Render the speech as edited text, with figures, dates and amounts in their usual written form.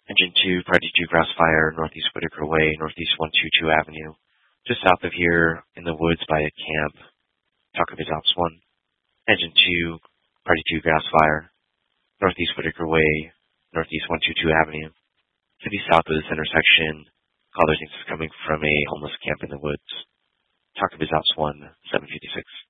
Engine 2, Priority 2 Grass Fire, Northeast Whitaker Way, Northeast 122 Avenue. Just south of here, in the woods by a camp. Taco Base Ops 1. Engine 2, Priority 2 Grass Fire, Northeast Whitaker Way, Northeast 122 Avenue. To the south of this intersection, caller thinks is coming from a homeless camp in the woods. Taco Base Ops 1, 756.